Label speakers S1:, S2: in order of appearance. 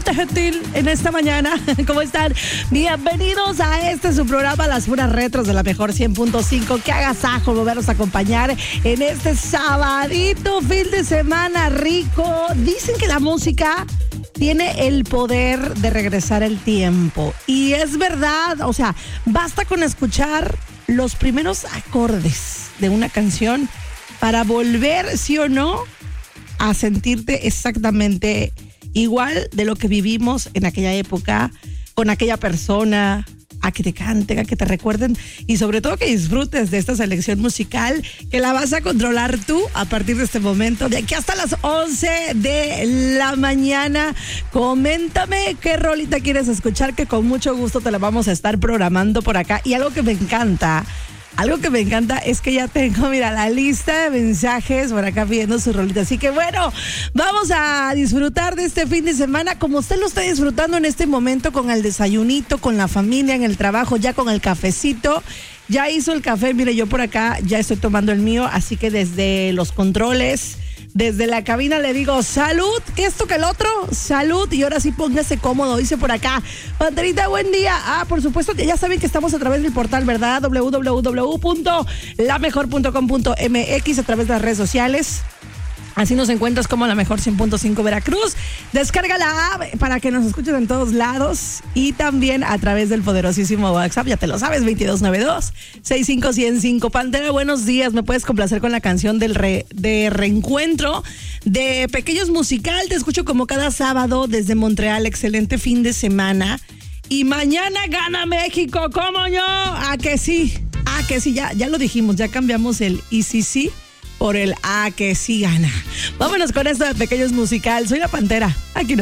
S1: gente gentil en esta mañana. ¿Cómo están? Bienvenidos a su programa, Las Puras Retros de la Mejor 100.5. Qué agasajo volvernos a acompañar en este sabadito, fin de semana rico. Dicen que la música tiene el poder de regresar el tiempo. Y es verdad, o sea, basta con escuchar los primeros acordes de una canción para volver, sí o no, a sentirte exactamente igual de lo que vivimos en aquella época, con aquella persona, a que te canten, a que te recuerden y sobre todo que disfrutes de esta selección musical que la vas a controlar tú a partir de este momento, de aquí hasta las 11 de la mañana. Coméntame qué rolita quieres escuchar, que con mucho gusto te la vamos a estar programando por acá. Y algo que me encanta es que ya tengo, mira, la lista de mensajes por acá pidiendo su rolita. Así que bueno, vamos a disfrutar de este fin de semana como usted lo está disfrutando en este momento, con el desayunito, con la familia, en el trabajo, ya con el cafecito. Ya hizo el café, mire, yo por acá ya estoy tomando el mío, así que desde los controles, desde la cabina le digo salud, que esto que el otro, salud, y ahora sí póngase cómodo, dice por acá, Panterita, buen día. Por supuesto que ya saben que estamos a través del portal, ¿verdad? www.lamejor.com.mx, a través de las redes sociales. Así nos encuentras como La Mejor 100.5 Veracruz. Descarga la app para que nos escuches en todos lados y también a través del poderosísimo WhatsApp, ya te lo sabes, 2292-65105. Pantera, buenos días. ¿Me puedes complacer con la canción de reencuentro de Pequeños Musical? Te escucho como cada sábado desde Montreal. Excelente fin de semana. Y mañana gana México, ¿cómo no? Que sí, ya lo dijimos, ya cambiamos el y sí por el que sí gana. Vámonos con esto de Pequeños Musical. Soy la Pantera. Aquí no.